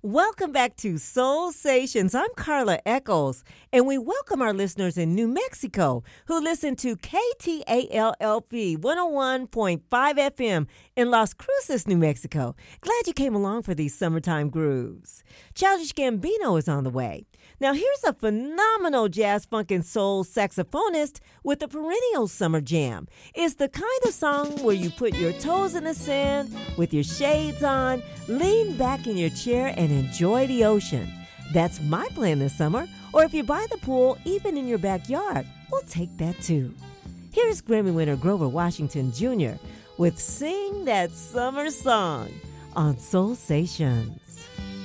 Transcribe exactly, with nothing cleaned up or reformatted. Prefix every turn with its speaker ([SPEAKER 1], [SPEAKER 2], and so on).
[SPEAKER 1] Welcome back to Soul Stations. I'm Carla Echols, and we welcome our listeners in New Mexico who listen to K T A L L P one oh one point five F M in Las Cruces, New Mexico. Glad you came along for these summertime grooves. Childish Gambino is on the way. Now here's a phenomenal jazz, funk, and soul saxophonist with a perennial summer jam. It's the kind of song where you put your toes in the sand with your shades on, lean back in your chair, and enjoy the ocean. That's my plan this summer. Or if you're by the pool, even in your backyard, we'll take that too. Here's Grammy winner Grover Washington Junior with Sing That Summer Song on Soul Stations.